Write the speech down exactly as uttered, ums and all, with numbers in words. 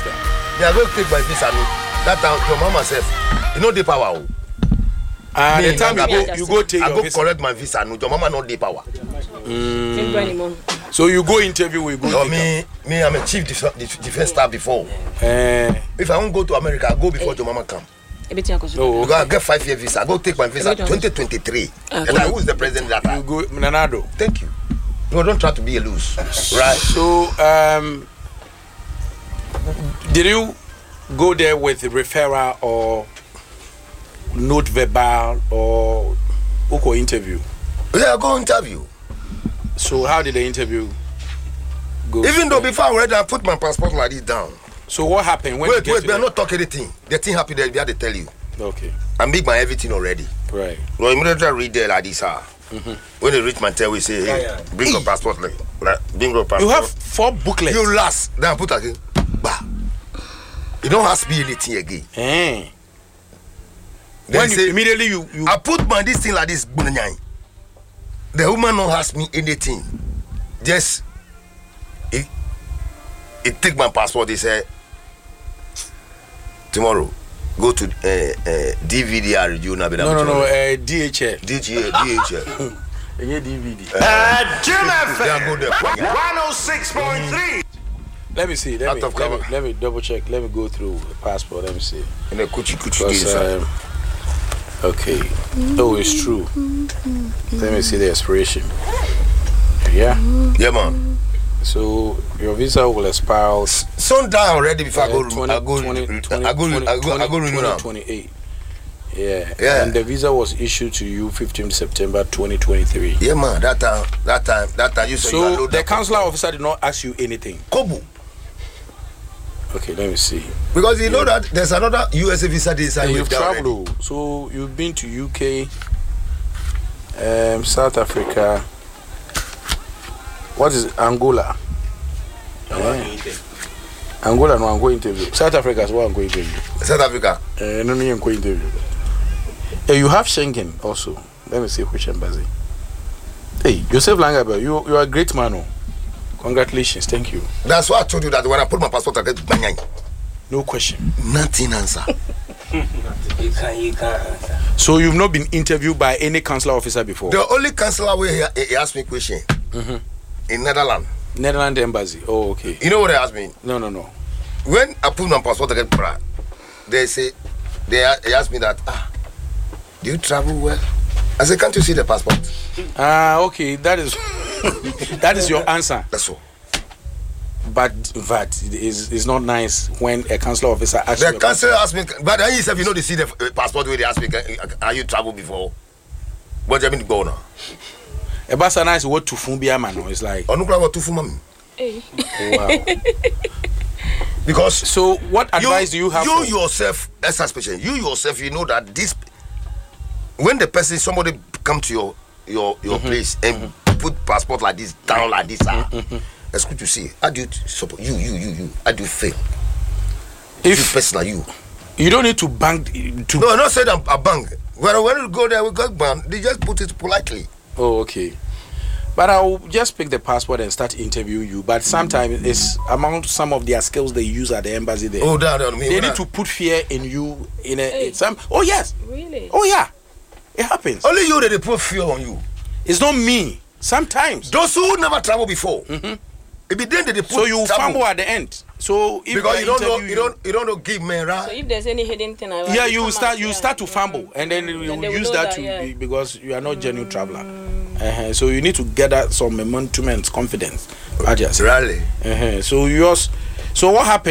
understand. Yeah, I go take my visa. That time, your mama says, you know the power. Ah, Me, the time I you go- go, you go take I your go visa. correct my visa. No, your mama not the power. So you go interview, we go. No, take me, me, I'm a chief def- def- defense staff before. Eh, If I won't go to America, I go before your mama come. oh, Because I get five year visa. I go take my visa twenty twenty-three. And I, who is the president that you time? go, Nanado. Thank you. No, don't try to be a loose. Right? So, um, did you go there with referral or note verbal or Uko interview? Yeah, I go interview. So, how did the interview go? Even though before I read, I put my passport like this down. So, what happened when Wait, you get wait, to we are the- not talking anything. The thing happened there, we have to tell you. Okay, I make my everything already. right. Well, immediately I read there like this. Ah. Mm-hmm. When they reach my tail, we say, hey, Yeah, yeah. bring your passport. Like, like, bring your passport. You have four booklets. You last. Then I put again. Bah. You don't ask me anything again. Eh. Then When you, say, immediately you, you I put my this thing like this. The woman don't ask me anything. Just, it, it take my passport. They say, tomorrow, go to uh, uh, D V D R. You know, no, no, no, uh, D H L. D G A, D H L. Yeah, D V D. Uh, Jim F Then I M go there. one oh six point three. Let me see. Let Out me, of let me cover. let me double check. Let me go through the passport. Let me see. And the kuchi kuchi Because, inside. um, okay. Oh, it's true. Let me see the expiration. Yeah. Yeah, man. So your visa will expire. Some down already before I go. uh, twenty, I go. twenty, twenty, I go. I go. I go. renew now. twenty-eight. Yeah. Yeah. And the visa was issued to you fifteenth September twenty twenty-three. Yeah, man. That time. That time. That time. You said you So unload the that consular officer did not ask you anything. Kobu. Okay, let me see. Because you know that there's another U S A visa design And with you've that already. traveled. So you've been to U K, um, South Africa. What is it? Angola? Eh. Angola no Angola interview. South Africa is what Angola interview. South Africa. Uh, no, no, Angola interview. Uh, you have Schengen also. Let me see which embassy. Hey, Joseph Langabel, you you are a great man. Oh. Congratulations, thank you. That's why I told you that when I put my passport, I get banging. No question. Nothing answer. You can't, you can't answer. So you've not been interviewed by any consular officer before? The only counselor where he, he asked me question Mm-hmm. in Netherlands. Netherlands embassy. Oh, okay. You know what they asked me? No, no, no. When I put my passport, I get bra. They say they, a- they asked me that. Ah, do you travel well? I said, can't you see the passport? Ah, okay. That is that is your answer. That's all. But that is is not nice when a consular officer asks The you. counselor asked me, but then he said, you know, they see the uh, passport where they asked me, are you travel before? What do you mean to go now? A basa nice what to fumbia man. It's like, Or no problem to mami. oh, wow. Because So what advice do you have? You for- yourself, as a special, you yourself, you know that this, when the person, somebody come to your your your Mm-hmm. place and put passport like this down like this, ah, that's good to see. How do you support you you you you? How do you feel? You if personal you. you don't need to bank to. No, I'm not saying I'm a bang. When when you go there, we got bang. They just put it politely. Oh, okay. But I'll just pick the passport and start interviewing you. But sometimes it's among some of their skills they use at the embassy there. Oh, that on me. They when need I- to put fear in you in a Hey. in some. Oh yes. Really? Oh yeah. It happens. Only you that they put fear on you. It's not me. Sometimes. Those who never travel before. Mm-hmm. It be then that they put So you travel. fumble at the end. So if because I you don't know interview you don't you don't know give me So right. if there's any hidden thing, I Yeah, will you come start out, you yeah. start to fumble, and then you Then they will use know that, that, to yeah. because you are not genuine traveler. Uh-huh. So you need to gather some momentum and confidence. I just Really. uh-huh. So yours. So what happened?